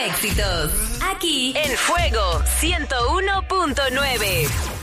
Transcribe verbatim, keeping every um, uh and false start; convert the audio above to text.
éxitos. Aquí en Fuego ciento uno punto nueve.